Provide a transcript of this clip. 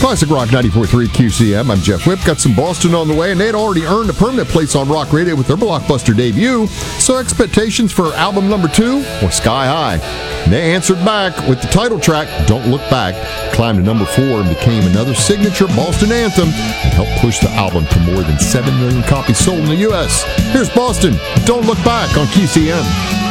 Classic Rock 94.3 QCM. I'm Jeff Whip. Got some Boston on the way, and they had already earned a permanent place on rock radio with their blockbuster debut, so expectations for album number 2 were sky high. And they answered back with the title track, Don't Look Back, climbed to number 4 and became another signature Boston anthem and helped push the album to more than 7 million copies sold in the U.S. Here's Boston, Don't Look Back on QCM.